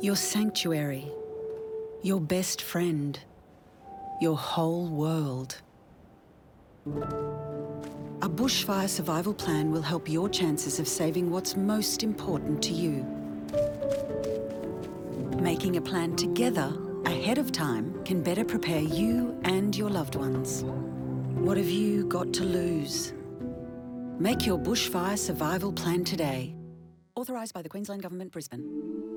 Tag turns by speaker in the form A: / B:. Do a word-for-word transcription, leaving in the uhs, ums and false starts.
A: Your sanctuary, your best friend, your whole world. A bushfire survival plan will help your chances of saving what's most important to you. Making a plan together ahead of time can better prepare you and your loved ones. What have you got to lose? Make your bushfire survival plan today. Authorised by the Queensland Government, Brisbane.